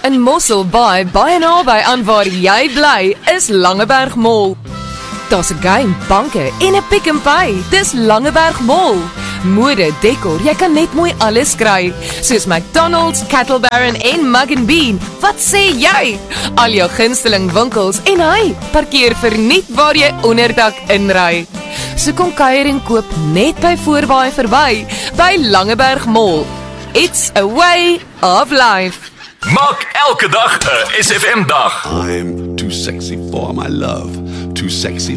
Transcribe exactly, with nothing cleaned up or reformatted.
In Mosselbaai, baie naby aan waar jy bly, is Langeberg Mall. Daar's 'n game, banke en 'n Pick n Pay. Dis Langeberg Mall. Mode, dekor, jy kan net mooi alles kry. Soos McDonald's, Cattle Baron en Mug and Bean. Wat sê jy? Al jou gunsteling winkels en hy, parkeer verniet waar jy onderdak inry. So kom kuier en koop net by Voorbaai verby, by Langeberg Mall. It's a way of life. Maak elke dag 'n S F M dag. I'm too sexy for my love, too sexy